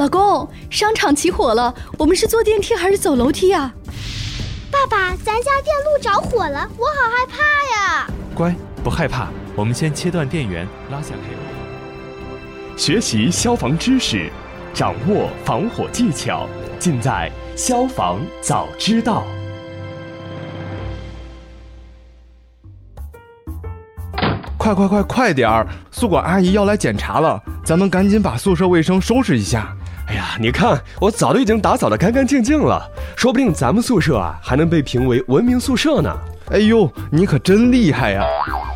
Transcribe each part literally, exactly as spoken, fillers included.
老公，商场起火了，我们是坐电梯还是走楼梯呀？ 爸爸，咱家电路着火了，我好害怕呀！ 乖，不害怕，我们先切断电源，拉下配偶。 学习消防知识，掌握防火技巧，尽在消防早知道。 快快快快点儿！宿管阿姨要来检查了，咱们赶紧把宿舍卫生收拾一下。 哎呀，你看，我早就已经打扫得干干净净了，说不定咱们宿舍啊还能被评为文明宿舍呢。 哎呦，你可真厉害呀！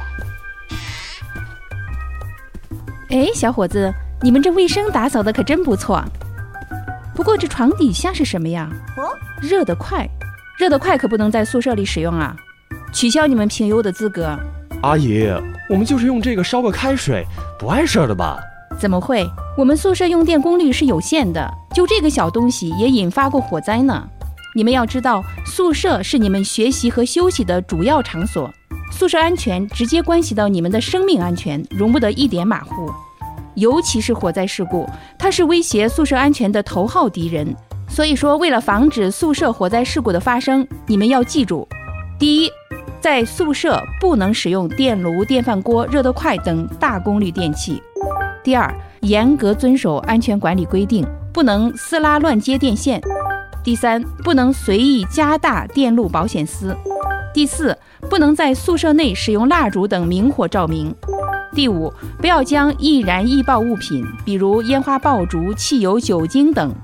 哎，小伙子，你们这卫生打扫的可真不错。不过这床底下是什么呀？热得快，热得快可不能在宿舍里使用啊，取消你们评优的资格。 阿姨，我们就是用这个烧个开水，不碍事的吧？ 怎么会？我们宿舍用电功率是有限的，就这个小东西也引发过火灾呢。你们要知道，宿舍是你们学习和休息的主要场所，宿舍安全直接关系到你们的生命安全，容不得一点马虎。尤其是火灾事故，它是威胁宿舍安全的头号敌人。所以说，为了防止宿舍火灾事故的发生，你们要记住：第一，在宿舍不能使用电炉、电饭锅、热得快等大功率电器；第二，严格遵守安全管理规定，不能撕拉乱接电线；第三，不能随意加大电路保险丝；第四，不能在宿舍内使用蜡烛等明火照明；第五，不要将易燃易爆物品，比如烟花爆竹、汽油、酒精等